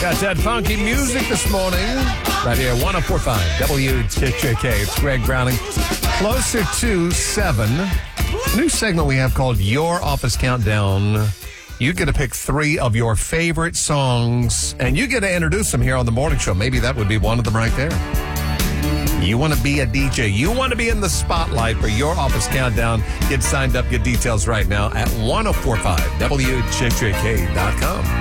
Got that funky music this morning. Right here, 104.5 WJJK. It's Greg Browning. Closer to 7. New segment we have called Your Office Countdown. You get to pick 3 of your favorite songs, and you get to introduce them here on the morning show. Maybe that would be one of them right there. You want to be a DJ. You want to be in the spotlight for Your Office Countdown. Get signed up. Get details right now at 1045WJJK.com.